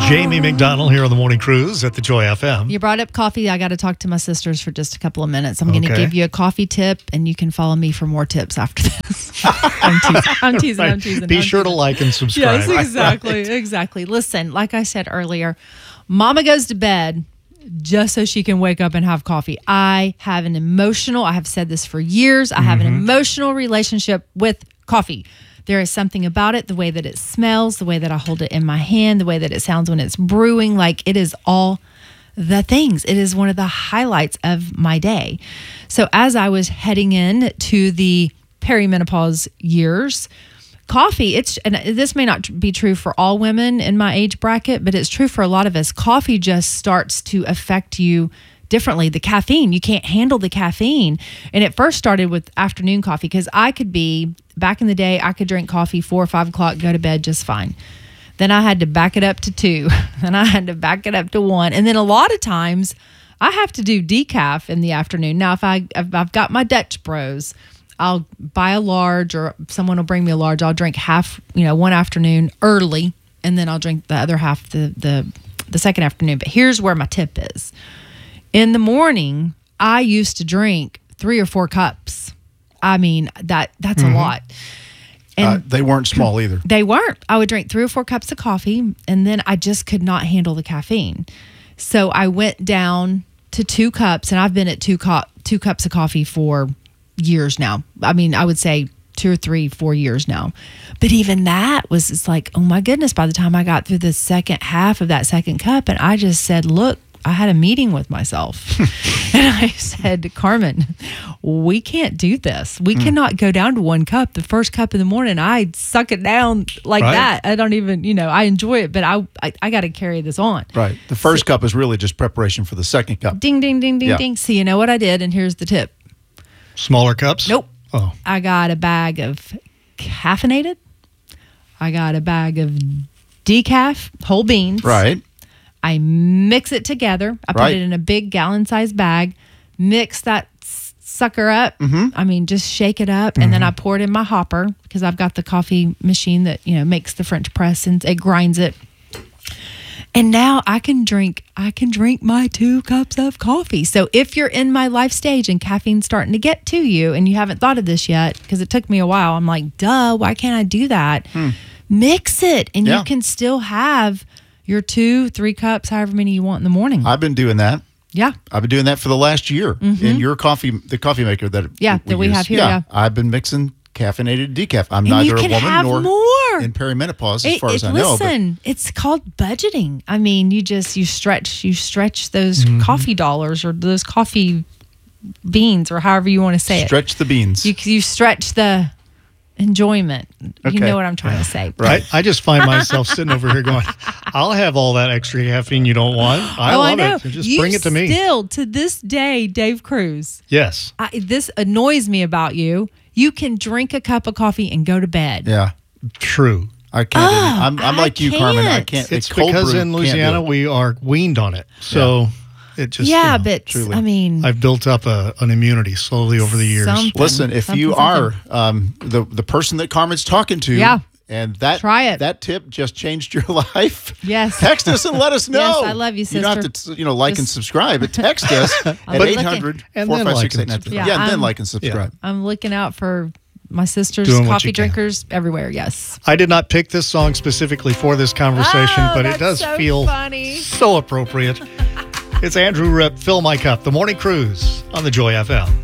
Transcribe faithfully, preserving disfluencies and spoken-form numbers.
Jamie McDonald here on the Morning Cruise at the Joy F M. You brought up coffee. I got to talk to my sisters for just a couple of minutes. I'm going to Okay. give you a coffee tip, and you can follow me for more tips after this. I'm teasing. I'm teasing. Right. I'm teasing. Be I'm sure to teasing. like and subscribe. Yes, exactly. Exactly. Listen, like I said earlier, Mama goes to bed just so she can wake up and have coffee. I have an emotional, I have said this for years, I have an emotional relationship with coffee. There is something about it, the way that it smells, the way that I hold it in my hand, the way that it sounds when it's brewing, like it is all the things. It is one of the highlights of my day. So as I was heading in to the perimenopause years, coffee, it's, and this may not be true for all women in my age bracket, but it's true for a lot of us. Coffee just starts to affect you differently. The caffeine, you can't handle the caffeine. And it first started with afternoon coffee because I could be, back in the day, I could drink coffee four or five o'clock, go to bed just fine. Then I had to back it up to two. Then I had to back it up to one. And then a lot of times I have to do decaf in the afternoon. Now, if, I, if I've got my Dutch Bros, I'll buy a large, or someone will bring me a large. I'll drink half, you know, one afternoon early, and then I'll drink the other half the the, the second afternoon. But here's where my tip is. In the morning, I used to drink three or four cups. I mean, that that's mm-hmm. a lot. And uh, they weren't small either. They weren't. I would drink three or four cups of coffee, and then I just could not handle the caffeine. So I went down to two cups, and I've been at two, co- two cups of coffee for years now. I mean, I would say two or three, four years now. But even that was, it's like, oh my goodness, by the time I got through the second half of that second cup, and I just said, look, I had a meeting with myself. And I said, Carmen, we can't do this. We mm. cannot go down to one cup. The first cup in the morning, I suck it down like right. that. I don't even, you know, I enjoy it, but I I, I got to carry this on. Right. The first so, cup is really just preparation for the second cup. Ding, ding, ding, ding, yeah. ding. So you know what I did, and here's the tip. Smaller cups? Nope. Oh. I got a bag of caffeinated. I got a bag of decaf, whole beans. Right. I mix it together. I put right. it in a big gallon-sized bag, mix that s- sucker up. Mm-hmm. I mean, just shake it up, mm-hmm. and then I pour it in my hopper because I've got the coffee machine that, you know, makes the French press, and it grinds it. And now I can drink, I can drink my two cups of coffee. So if you're in my life stage and caffeine's starting to get to you and you haven't thought of this yet, because it took me a while, I'm like, duh, why can't I do that? Hmm. Mix it, and yeah. you can still have your two, three cups, however many you want in the morning. I've been doing that. Yeah. I've been doing that for the last year mm-hmm. in your coffee, the coffee maker that yeah, we that we use. have here. Yeah, yeah. I've been mixing caffeinated decaf. I'm and neither you can a woman have nor more. in perimenopause, as it, far it, as I know. Listen, but it's called budgeting. I mean, you just you stretch you stretch those mm-hmm. coffee dollars or those coffee beans or however you want to say stretch it. Stretch the beans. You you stretch the enjoyment. Okay. You know what I'm trying to say. Right. I just find myself sitting over here going, I'll have all that extra caffeine you don't want. I oh, love I know. it. Just you bring it to me. Still, to this day, Dave Cruz. Yes. I, this annoys me about you. You can drink a cup of coffee and go to bed. Yeah. True. I can't. Oh, I'm, I'm I like you, can't. Carmen. I can't. It's cold because brew, in Louisiana we are weaned on it. So yeah. it just yeah, you know, but truly. I mean, I've built up a, an immunity slowly over the years. Something, Listen, if something, you something. are um, the the person that Carmen's talking to, yeah. and that Try it. that tip just changed your life. Yes. Text us and let us know. Yes, I love you, sister. You don't have to, you know, like Just, and subscribe, but text us at eight hundred, four five six, eight nine three. Yeah, Yeah, and I'm, then like and subscribe. Yeah. I'm looking out for my sisters, Doing what coffee you can. drinkers everywhere. Yes. I did not pick this song specifically for this conversation, Oh, but it that's does so feel funny. so appropriate. It's Andrew Rip, Fill My Cup, The Morning Cruise on the Joy F M.